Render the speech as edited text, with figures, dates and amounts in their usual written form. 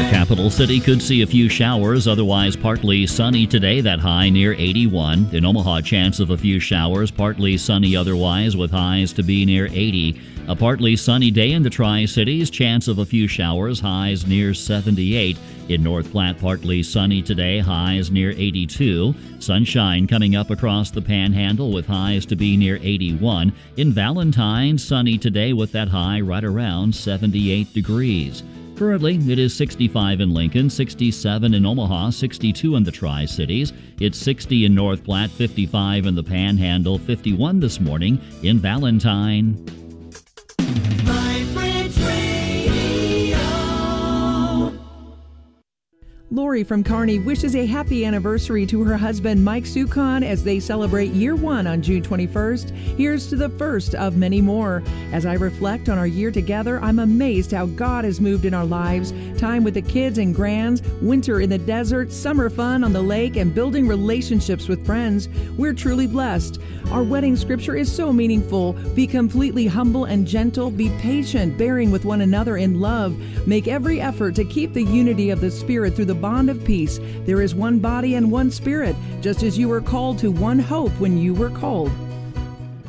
Capital City could see a few showers, otherwise partly sunny today, that high near 81. In Omaha, chance of a few showers, partly sunny otherwise with highs to be near 80. A partly sunny day in the Tri-Cities, chance of a few showers, highs near 78. In North Platte, partly sunny today, highs near 82. Sunshine coming up across the Panhandle with highs to be near 81. In Valentine, sunny today with that high right around 78 degrees. Currently, it is 65 in Lincoln, 67 in Omaha, 62 in the Tri-Cities. It's 60 in North Platte, 55 in the Panhandle, 51 this morning in Valentine. Lori from Kearney wishes a happy anniversary to her husband Mike Sukon as they celebrate year one on June 21st. Here's to the first of many more. As I reflect on our year together, I'm amazed how God has moved in our lives. Time with the kids and grands, winter in the desert, summer fun on the lake, and building relationships with friends. We're truly blessed. Our wedding scripture is so meaningful. Be completely humble and gentle. Be patient, bearing with one another in love. Make every effort to keep the unity of the Spirit through the bond of peace. There is one body and one Spirit, just as you were called to one hope when you were called.